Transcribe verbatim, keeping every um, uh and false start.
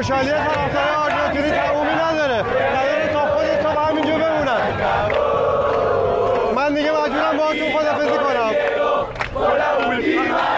خوشحالی طرفدارای آرژانتینی تمومی نداره. قراره تا خود صبح همینجا بمونن. من دیگه مجبورم باهاتون خداحافظی کنم.